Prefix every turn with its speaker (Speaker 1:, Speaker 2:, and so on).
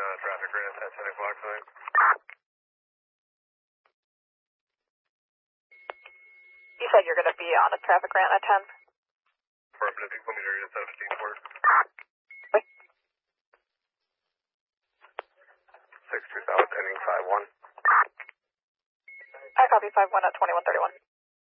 Speaker 1: traffic grant at 10 o'clock tonight.
Speaker 2: You said you're going to be on a traffic grant at 10?
Speaker 1: Affirmative, you put me there at 17 for it. 62000 ending 51.
Speaker 2: I copy 51 at 2131.